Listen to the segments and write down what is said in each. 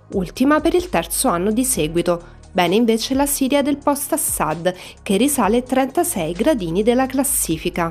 ultima per il terzo anno di seguito. Bene invece la Siria del post-Assad, che risale 36 gradini della classifica.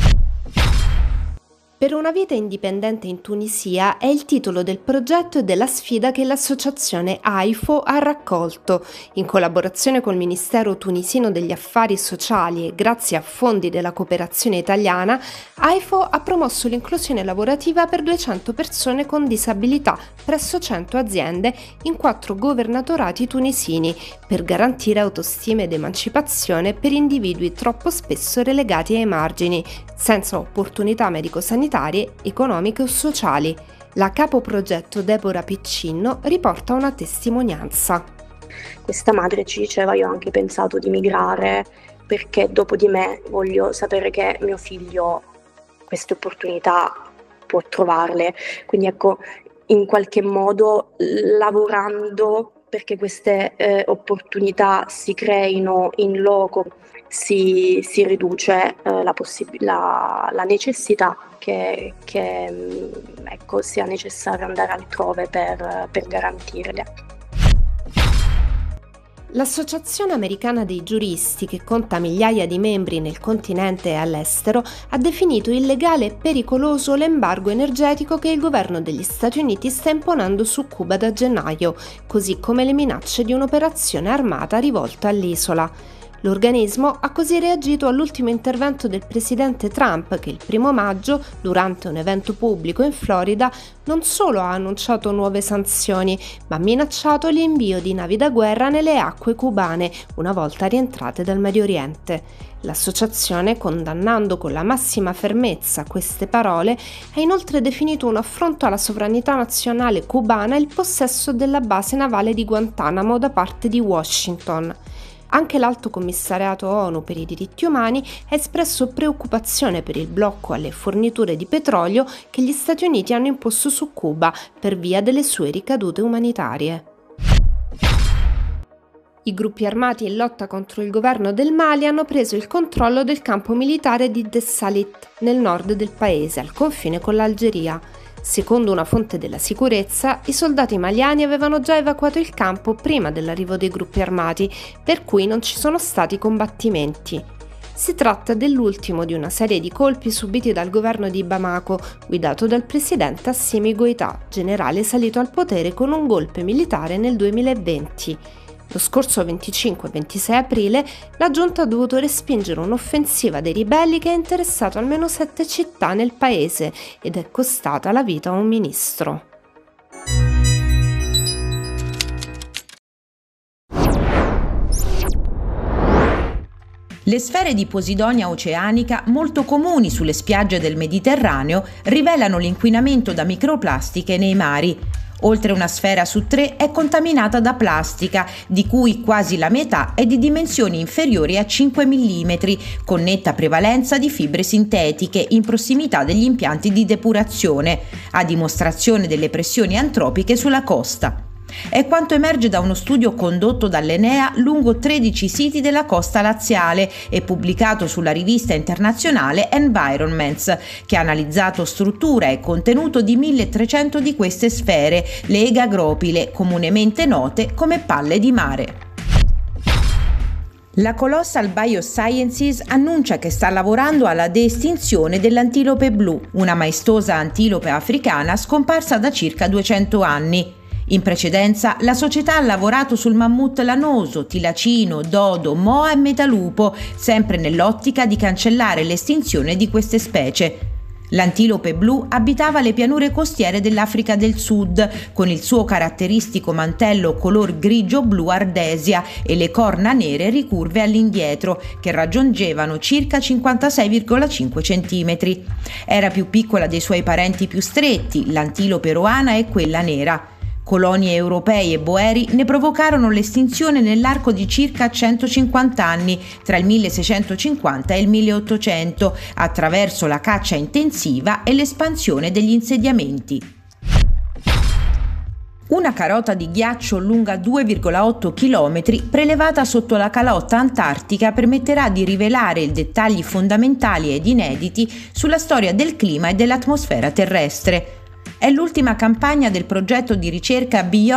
Per una vita indipendente in Tunisia è il titolo del progetto e della sfida che l'associazione AIFO ha raccolto. In collaborazione col Ministero tunisino degli Affari Sociali e grazie a fondi della cooperazione italiana, AIFO ha promosso l'inclusione lavorativa per 200 persone con disabilità presso 100 aziende in 4 governatorati tunisini, per garantire autostima ed emancipazione per individui troppo spesso relegati ai margini, senza opportunità medico-sanitarie, economiche o sociali. La capoprogetto Deborah Piccinno riporta una testimonianza. Questa madre ci diceva: io ho anche pensato di migrare perché dopo di me voglio sapere che mio figlio queste opportunità può trovarle. Quindi ecco, in qualche modo lavorando perché queste opportunità si creino in loco, si riduce la necessità che ecco, sia necessario andare altrove per garantirle. L'Associazione Americana dei Giuristi, che conta migliaia di membri nel continente e all'estero, ha definito illegale e pericoloso l'embargo energetico che il governo degli Stati Uniti sta imponendo su Cuba da gennaio, così come le minacce di un'operazione armata rivolta all'isola. L'organismo ha così reagito all'ultimo intervento del presidente Trump, che il 1 maggio, durante un evento pubblico in Florida, non solo ha annunciato nuove sanzioni, ma ha minacciato l'invio di navi da guerra nelle acque cubane, una volta rientrate dal Medio Oriente. L'associazione, condannando con la massima fermezza queste parole, ha inoltre definito un affronto alla sovranità nazionale cubana il possesso della base navale di Guantanamo da parte di Washington. Anche l'Alto Commissariato ONU per i diritti umani ha espresso preoccupazione per il blocco alle forniture di petrolio che gli Stati Uniti hanno imposto su Cuba per via delle sue ricadute umanitarie. I gruppi armati in lotta contro il governo del Mali hanno preso il controllo del campo militare di Dessalit, nel nord del paese, al confine con l'Algeria. Secondo una fonte della sicurezza, i soldati maliani avevano già evacuato il campo prima dell'arrivo dei gruppi armati, per cui non ci sono stati combattimenti. Si tratta dell'ultimo di una serie di colpi subiti dal governo di Bamako, guidato dal presidente Assimi Goïta, generale salito al potere con un golpe militare nel 2020. Lo scorso 25 e 26 aprile la giunta ha dovuto respingere un'offensiva dei ribelli che ha interessato almeno 7 città nel paese ed è costata la vita a un ministro. Le sfere di posidonia oceanica, molto comuni sulle spiagge del Mediterraneo, rivelano l'inquinamento da microplastiche nei mari. Oltre una sfera su 3 è contaminata da plastica, di cui quasi la metà è di dimensioni inferiori a 5 mm, con netta prevalenza di fibre sintetiche in prossimità degli impianti di depurazione, a dimostrazione delle pressioni antropiche sulla costa. È quanto emerge da uno studio condotto dall'Enea lungo 13 siti della costa laziale e pubblicato sulla rivista internazionale Environments, che ha analizzato struttura e contenuto di 1300 di queste sfere, le egagropile, comunemente note come palle di mare. La Colossal Biosciences annuncia che sta lavorando alla de-estinzione dell'antilope blu, una maestosa antilope africana scomparsa da circa 200 anni. In precedenza la società ha lavorato sul mammut lanoso, tilacino, dodo, moa e metalupo, sempre nell'ottica di cancellare l'estinzione di queste specie. L'antilope blu abitava le pianure costiere dell'Africa del Sud, con il suo caratteristico mantello color grigio-blu ardesia e le corna nere ricurve all'indietro, che raggiungevano circa 56,5 cm. Era più piccola dei suoi parenti più stretti, l'antilope roana e quella nera. Colonie europei e boeri ne provocarono l'estinzione nell'arco di circa 150 anni, tra il 1650 e il 1800, attraverso la caccia intensiva e l'espansione degli insediamenti. Una carota di ghiaccio lunga 2,8 km prelevata sotto la calotta antartica permetterà di rivelare i dettagli fondamentali ed inediti sulla storia del clima e dell'atmosfera terrestre. È l'ultima campagna del progetto di ricerca Beyond